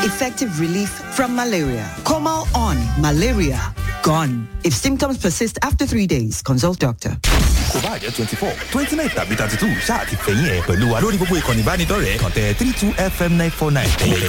Effective relief from malaria. Comal on. Malaria gone. If symptoms persist after 3 days, consult doctor. Kò bá jẹ́ 24, 29 tàbí 32 ṣáà ti fẹ̀yìn ẹ̀ pẹ̀lú wa lórí gbogbo ìkànnì ìbánidọ́rẹ̀ẹ́ kàn tẹ 32 FM 949.